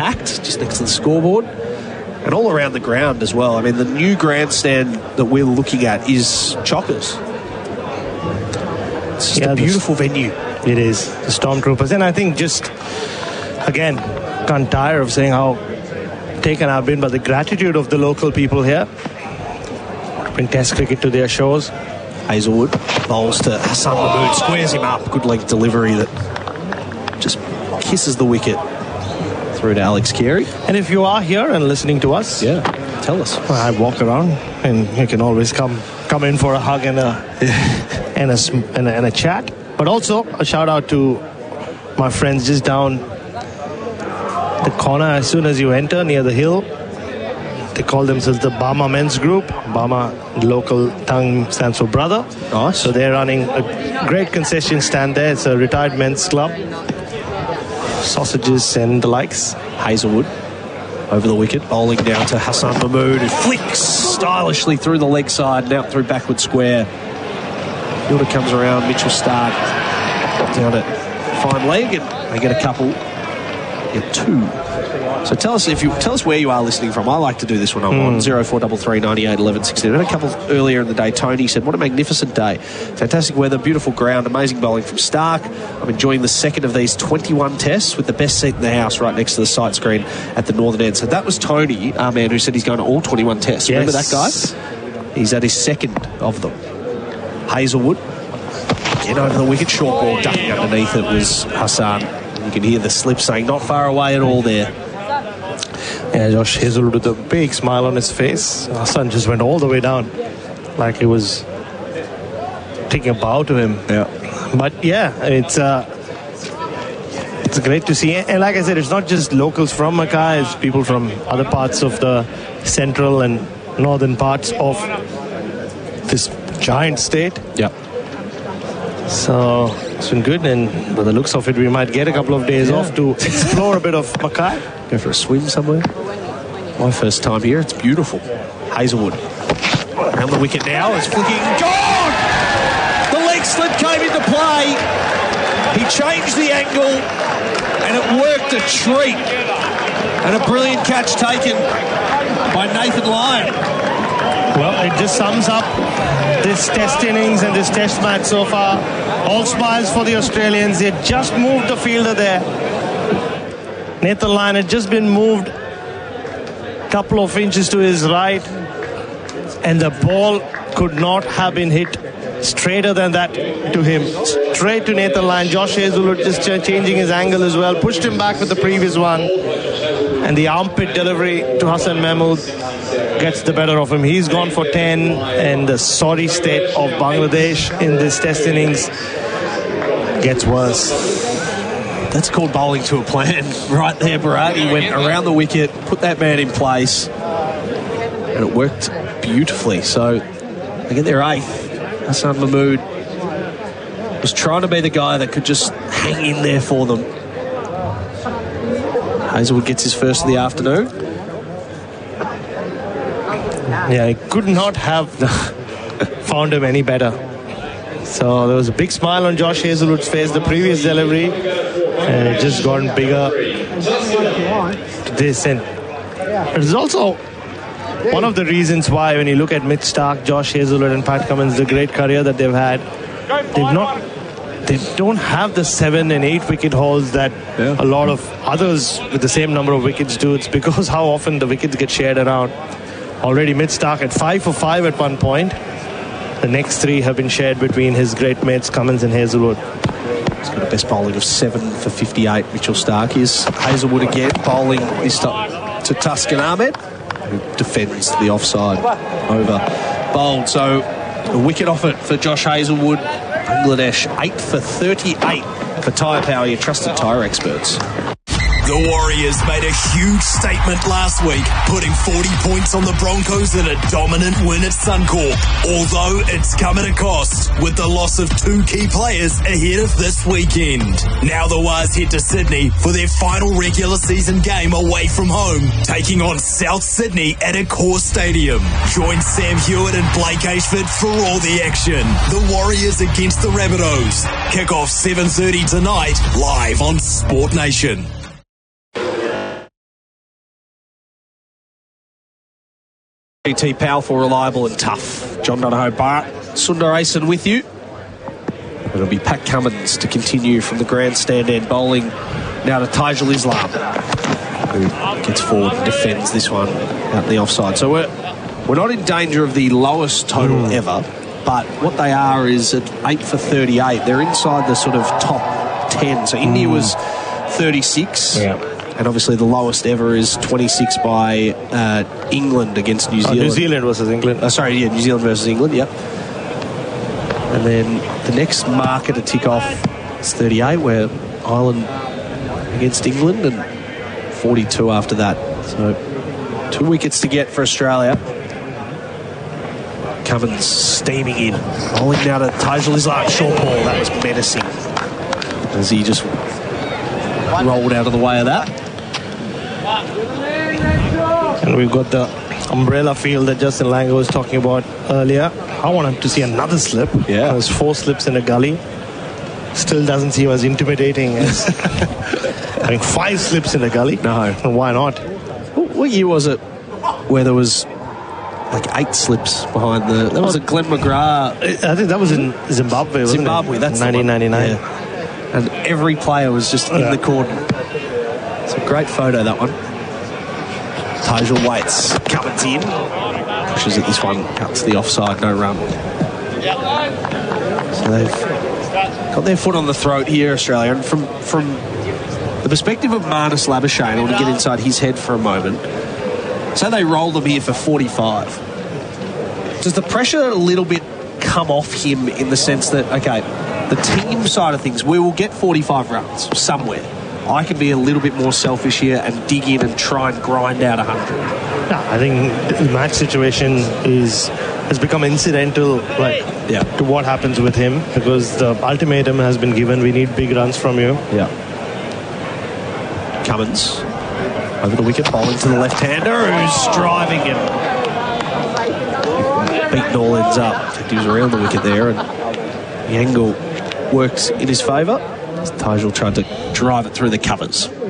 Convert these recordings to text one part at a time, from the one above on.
packed, just next to the scoreboard. And all around the ground as well. I mean, the new grandstand that we're looking at is chockers. It's just a beautiful venue. It is. The Stormtroopers. And I think just, again, can't tire of saying how taken I've been by the gratitude of the local people here to bring Test cricket to their shores. Hazelwood bowls to Hassan Mahmood, squares him up. Good leg delivery that just kisses the wicket through to Alex Carey. And if you are here and listening to us, tell us. Well, I walk around, and you can always come in for a hug and a chat. But also a shout out to my friends just down the corner. As soon as you enter near the hill, they call themselves the Bama Men's Group. Bama, local tongue, stands for brother. Nice. So they're running a great concession stand there. It's a retired men's club. Sausages and the likes. Hazelwood over the wicket, bowling down to Hassan Mahmood, who flicks stylishly through the leg side and out through backward square. Fielder comes around, Mitchell Stark down at fine leg, and they get a couple, get two. So tell us where you are listening from. I like to do this when I'm on 0433 98 11 16. I had a couple earlier in the day. Tony said, what a magnificent day. Fantastic weather, beautiful ground, amazing bowling from Stark. I'm enjoying the second of these 21 tests with the best seat in the house right next to the sight screen at the northern end. So that was Tony, our man, who said he's going to all 21 tests. Yes. Remember that, guys? He's at his second of them. Hazelwood, again over the wicket, short ball, ducking underneath it was Hassan. You can hear the slip saying, not far away at all there. Yeah, Josh Hazelwood with a big smile on his face. Hassan just went all the way down like he was taking a bow to him. Yeah. But yeah, it's great to see. And like I said, it's not just locals from Mackay, it's people from other parts of the central and northern parts of this giant state. Yeah. So it's been good, and by the looks of it, we might get a couple of days off to explore a bit of Mackay. Go for a swim somewhere. My first time here. It's beautiful. Hazelwood around the wicket now. It's flicking. Gone! The leg slip came into play. He changed the angle, and it worked a treat. And a brilliant catch taken by Nathan Lyon. Well, it just sums up this test innings and this test match so far. All smiles for the Australians. They had just moved the fielder there. Nathan Lyon had just been moved a couple of inches to his right, and the ball could not have been hit straighter than that to him. Straight to Nathan Lyon. Josh Hazelwood just changing his angle as well. Pushed him back with the previous one. And the armpit delivery to Hassan Mahmood gets the better of him. He's gone for 10, and the sorry state of Bangladesh in this test innings gets worse. That's called bowling to a plan right there, Bharat. He went around the wicket, put that man in place, and it worked beautifully. So they get their eighth. Hassan Mahmood was trying to be the guy that could just hang in there for them. Hazelwood gets his first of the afternoon. Yeah, he could not have found him any better. So there was a big smile on Josh Hazelwood's face, the previous delivery, and it just gotten bigger to this. And it's also one of the reasons why, when you look at Mitch Stark, Josh Hazelwood and Pat Cummins, the great career that they've had, they don't have the 7 and 8 wicket hauls that a lot of others with the same number of wickets do. It's because how often the wickets get shared around. Already Mitch Stark at 5 for 5 at one point. The next 3 have been shared between his great mates Cummins and Hazelwood. He's got a best bowling of 7 for 58, Mitchell Stark. Here's Hazelwood again, bowling this time to Tuscan Ahmed, who defends the offside over bowled. So a wicket off it for Josh Hazelwood. Bangladesh 8 for 38 for Tyre Power, your trusted tyre experts. The Warriors made a huge statement last week, putting 40 points on the Broncos in a dominant win at Suncorp. Although it's come at a cost, with the loss of 2 key players ahead of this weekend. Now the Wars head to Sydney for their final regular season game away from home, taking on South Sydney at Accor Stadium. Join Sam Hewitt and Blake Ashford for all the action. The Warriors against the Rabbitohs. Kick off 7:30 tonight, live on Sport Nation. GT, powerful, reliable and tough. John Donohoe, Bart Sundaresan with you. It'll be Pat Cummins to continue from the grandstand end, bowling now to Taijul Islam, who gets forward and defends this one out the offside. So we're not in danger of the lowest total ever, but what they are is at 8 for 38. They're inside the sort of top 10. So India was 36. Yeah. And obviously the lowest ever is 26 by England against New Zealand. New Zealand versus England. New Zealand versus England, yep. And then the next marker to tick off is 38, where Ireland against England, and 42 after that. So 2 wickets to get for Australia. Cummins steaming in. Bowling now to Taijul Islam. Short ball, that was menacing. As he just rolled out of the way of that. And we've got the umbrella field that Justin Langer was talking about earlier. I want him to see another slip. Yeah. There's 4 slips in a gully. Still doesn't seem as intimidating as having 5 slips in a gully. No. And why not? What year was it where there was like 8 slips behind the... That was a Glenn McGrath. I think that was in Zimbabwe, wasn't Zimbabwe, it? that's 1999. Yeah. And every player was just in the cordon. It's a great photo, that one. Taijul waits, Cummins in, pushes at this one, cuts the offside, no run. So they've got their foot on the throat here, Australia. And from the perspective of Marnus Labuschagne, I want to get inside his head for a moment. So they roll them here for 45. Does the pressure a little bit come off him in the sense that, okay, the team side of things, we will get 45 runs somewhere. I can be a little bit more selfish here and dig in and try and grind out 100. Yeah, I think the match situation has become incidental to what happens with him, because the ultimatum has been given. We need big runs from you. Yeah. Cummins over the wicket, bowling to the left-hander who's driving him. Beaten all ends up. In fact, he was around the wicket there, and the angle works in his favour. Taijul tried to drive it through the covers. So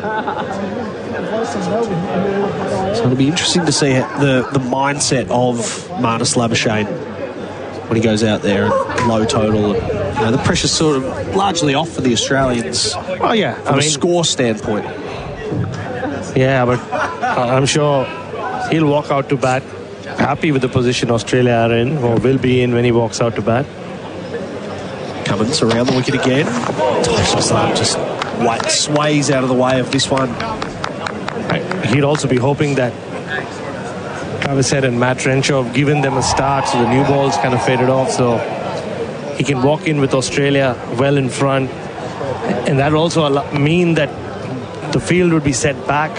it'll be interesting to see the mindset of Marnus Labuschagne when he goes out there and low total. And, the pressure's sort of largely off for the Australians. Oh, yeah. From a score standpoint. Yeah, but I'm sure he'll walk out to bat happy with the position Australia are in, or will be in when he walks out to bat. Cummins around the wicket again. Taijul Islam just sways out of the way of this one. He'd also be hoping that Travis Head and Matt Renshaw have given them a start, so the new balls kind of faded off, so he can walk in with Australia well in front, and that will also mean that the field would be set back.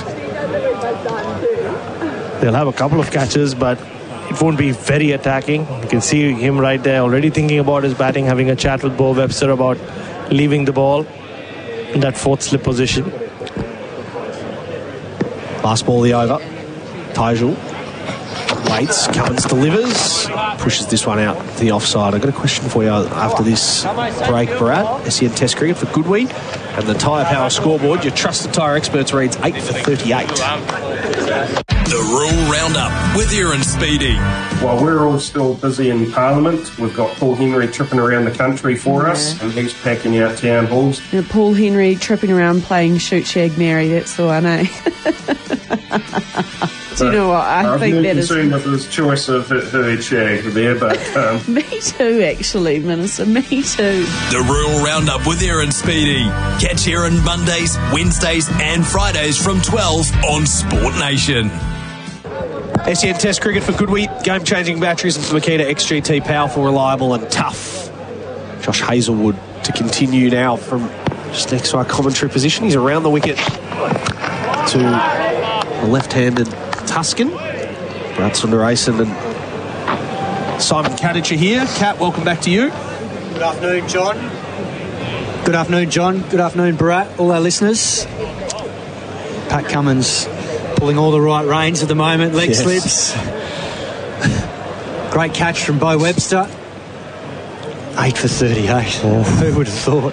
They'll have a couple of catches, but it won't be very attacking. You can see him right there already thinking about his batting, having a chat with Bo Webster about leaving the ball in that 4th slip position. Last ball of the over. Taijul waits, Cummins delivers, pushes this one out to the offside. I've got a question for you after this break, Barat. SEN Test Cricket for Goodwee and the Tyre Power scoreboard. Your trusted tyre experts reads 8 for 38. The Rural Roundup with Aaron Speedy. While we're all still busy in Parliament, we've got Paul Henry tripping around the country for us, and he's packing out town halls. Paul Henry tripping around playing Shoot Shag Mary, that's the one, eh? Do you know what? I think that is... I'm more concerned with his choice of her shag there, but... Me too, actually, Minister, me too. The Rural Roundup with Aaron Speedy. Catch Aaron Mondays, Wednesdays and Fridays from 12 on Sport Nation. SEN Test Cricket for Goodwee. Game-changing batteries and Makita XGT, powerful, reliable and tough. Josh Hazlewood to continue now from just next to our commentary position. He's around the wicket to the left-handed Tuscan. Brad Sundaresan and Simon Kadich are here. Kat, welcome back to you. Good afternoon, John. Good afternoon, John. Good afternoon, Barat, all our listeners. Pat Cummins pulling all the right reins at the moment, leg slips. Great catch from Bo Webster. 8 for 38. Oh. Who would have thought?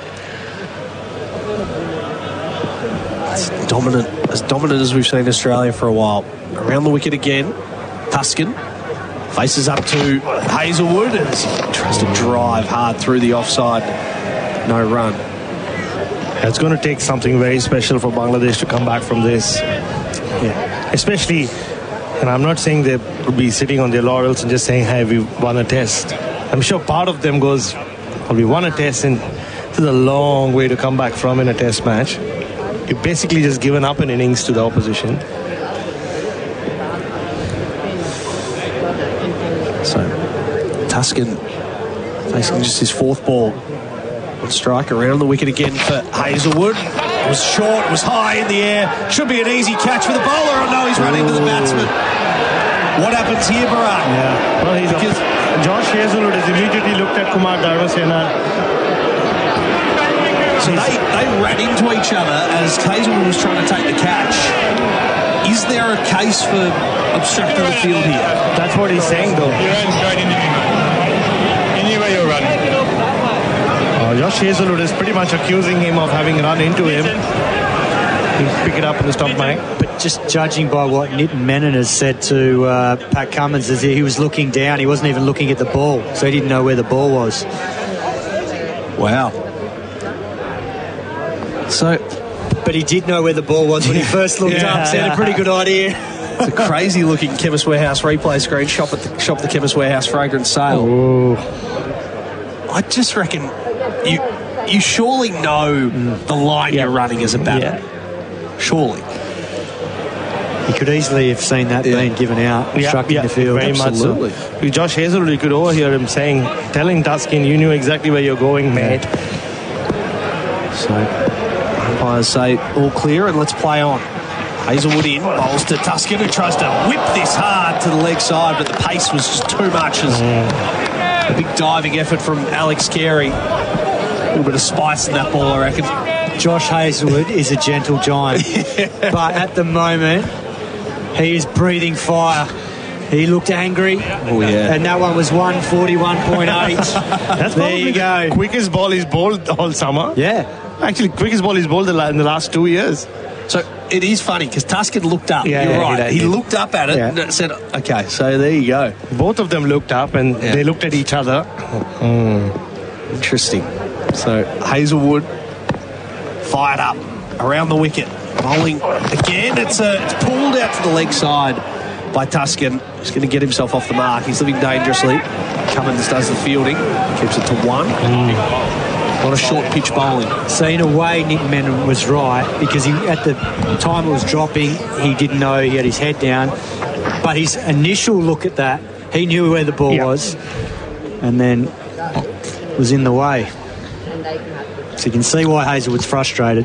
It's dominant as we've seen Australia for a while. Around the wicket again. Tuscan faces up to Hazelwood as he tries to drive hard through the offside. No run. It's going to take something very special for Bangladesh to come back from this. Yeah. Especially, and I'm not saying they would be sitting on their laurels and just saying, hey, we won a test. I'm sure part of them goes, well, we won a test, and this is a long way to come back from in a test match. You've basically just given up an innings to the opposition. So, Tuscan facing just his fourth ball. On strike around the wicket again for Hazelwood. It was short, it was high in the air. Should be an easy catch for the bowler. Oh no, he's running to the batsman. What happens here, Bharat? Yeah. Well, Josh Hazelwood has immediately looked at Kumar Dharmasena. So they ran into each other as Hazelwood was trying to take the catch. Is there a case for obstructing the field here? That's what he's saying, though. You ran straight into me. Anyway, you're running. Josh Hazelwood is pretty much accusing him of having run into him. He'll pick it up in the stump mic. But just judging by what Nitin Menon has said to Pat Cummins, is he was looking down. He wasn't even looking at the ball, so he didn't know where the ball was. Wow. So, but he did know where the ball was when he first looked up, so he had a pretty good idea. It's a crazy looking Chemist Warehouse replay screen. Shop the Chemist Warehouse fragrance sale. Ooh. I just reckon you surely know the line you're running as a batter. Yeah. Surely. He could easily have seen that being given out, obstructing the field. Very Absolutely. much so. Josh Hazelwood, you could overhear him telling Tuscan, you knew exactly where you're going, mate. So, umpires say all clear and let's play on. Hazelwood in, bowls to Tuscan, who tries to whip this hard to the leg side, but the pace was just too much. As a big diving effort from Alex Carey. A little bit of spice in that ball, I reckon. Josh Hazelwood is a gentle giant, but at the moment he is breathing fire. He looked angry. Oh yeah. And that one was 141.8. That's there you go. Quickest ball he's bowled all summer. Yeah. Actually, quickest ball he's bowled in the last 2 years. So it is funny because Tuscan looked up. Yeah, you're right. He He looked up at it and said, okay, so there you go. Both of them looked up and they looked at each other. Interesting. So Hazelwood fired up around the wicket. Bowling again. It's pulled out to the leg side by Tuscan. He's going to get himself off the mark. He's living dangerously. Cummins does the fielding. Keeps it to 1. A lot of short pitch bowling. So in a way, Nick Menon was right, because at the time it was dropping, he didn't know, he had his head down. But his initial look at that, he knew where the ball was, and then was in the way. So you can see why Hazelwood's frustrated.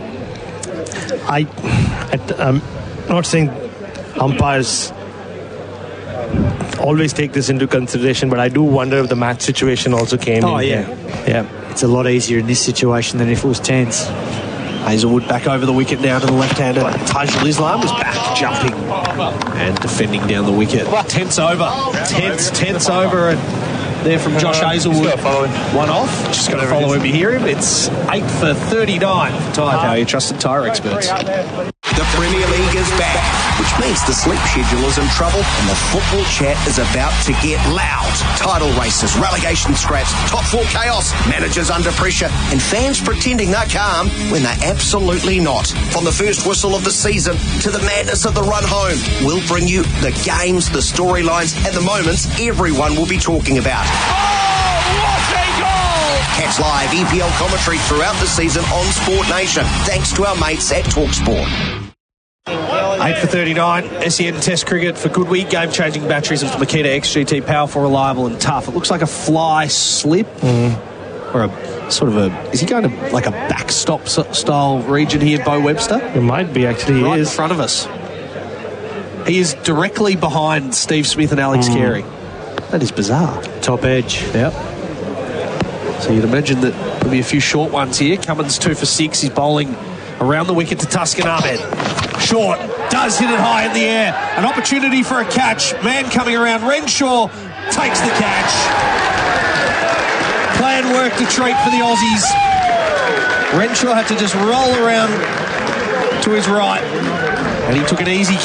I'm not saying umpires always take this into consideration, but I do wonder if the match situation also came in. Oh, yeah. Yeah. It's a lot easier in this situation than if it was tense. Hazelwood back over the wicket now to the left-hander. Tajul Islam is back jumping and defending down the wicket. Tense over. Tense over. And there from Josh Hazelwood. One off. Just got to follow him. You hear him. It's 8 for 39 for Tyre Power, your trusted tyre experts. The Premier League is back, which means the sleep schedule is in trouble and the football chat is about to get loud. Title races, relegation scraps, top 4 chaos, managers under pressure, and fans pretending they're calm when they're absolutely not. From the first whistle of the season to the madness of the run home, we'll bring you the games, the storylines, and the moments everyone will be talking about. Catch live EPL commentary throughout the season on Sport Nation, thanks to our mates at TalkSport. 8 for 39, SEN Test Cricket for Goodwee. Game-changing batteries of the Makita XGT, powerful, reliable and tough. It looks like a fly slip or a sort of a... Is he going to like a backstop style region here, Bo Webster? It might be, actually. Right He in is. front of us. He is directly behind Steve Smith and Alex Carey. That is bizarre. Top edge. Yep. So you'd imagine that there'll be a few short ones here. Cummins 2 for 6. He's bowling around the wicket to Tuscan Ahmed. Short. Does hit it high in the air. An opportunity for a catch. Man coming around. Renshaw takes the catch. Plan worked a treat for the Aussies. Renshaw had to just roll around to his right. And he took an easy